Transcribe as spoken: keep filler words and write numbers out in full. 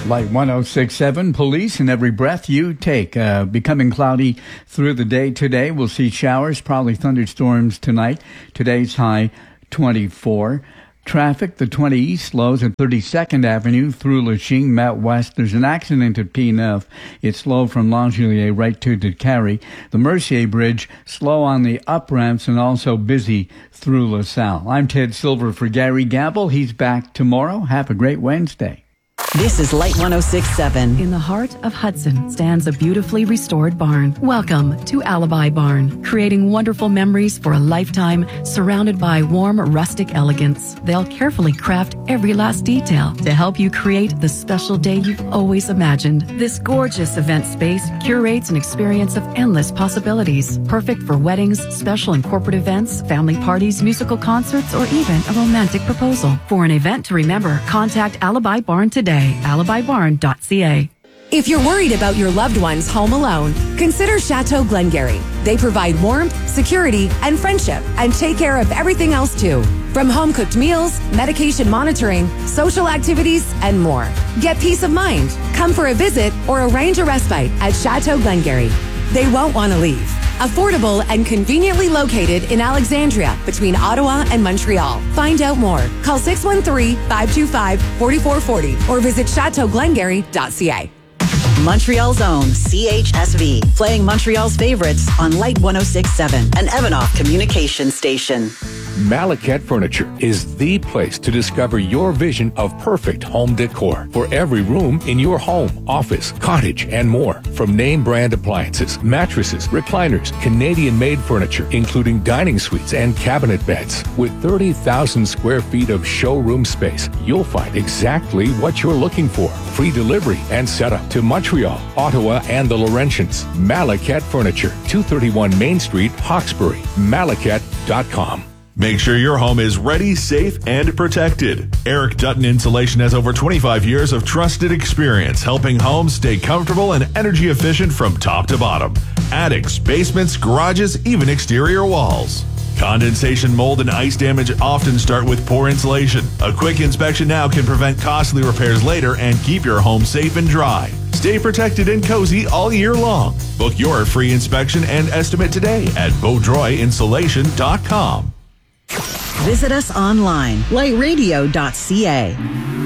Light one oh six point seven, police in every breath you take. Uh, becoming cloudy through the day today. We'll see showers, probably thunderstorms tonight. Today's high twenty-four. Traffic, the twenty East slows at thirty-second Avenue through Lachine, Met West. There's an accident at P Neuf. It's slow from Langelier right to Decarie. The Mercier Bridge, slow on the up ramps and also busy through LaSalle. I'm Ted Silver for Gary Gamble. He's back tomorrow. Have a great Wednesday. This is Light one oh six point seven. In the heart of Hudson stands a beautifully restored barn. Welcome to Alibi Barn, creating wonderful memories for a lifetime, surrounded by warm, rustic elegance. They'll carefully craft every last detail to help you create the special day you've always imagined. This gorgeous event space curates an experience of endless possibilities, perfect for weddings, special and corporate events, family parties, musical concerts, or even a romantic proposal. For an event to remember, contact Alibi Barn today. alibi barn dot c a. If you're worried about your loved ones home alone, consider Chateau Glengarry. They provide warmth, security, and friendship, and take care of everything else too. From home-cooked meals, medication monitoring, social activities, and more. Get peace of mind. Come for a visit or arrange a respite at Chateau Glengarry. They won't want to leave. Affordable and conveniently located in Alexandria between Ottawa and Montreal. Find out more. Call six one three, five two five, four four four zero or visit chateau glengarry dot c a. Montreal's own C H S V, playing Montreal's favorites on Light one oh six point seven, an Evanoff communication station. Malacat Furniture is the place to discover your vision of perfect home decor for every room in your home, office, cottage, and more. From name brand appliances, mattresses, recliners, Canadian-made furniture, including dining suites and cabinet beds. With thirty thousand square feet of showroom space, you'll find exactly what you're looking for. Free delivery and setup to Montreal, Ottawa, and the Laurentians. Malacat Furniture, two thirty-one Main Street, Hawkesbury. malacat dot com. Make sure your home is ready, safe, and protected. Eric Dutton Insulation has over twenty-five years of trusted experience helping homes stay comfortable and energy efficient from top to bottom. Attics, basements, garages, even exterior walls. Condensation, mold, and ice damage often start with poor insulation. A quick inspection now can prevent costly repairs later and keep your home safe and dry. Stay protected and cozy all year long. Book your free inspection and estimate today at Beaudroy Insulation dot com. Visit us online, light radio dot c a.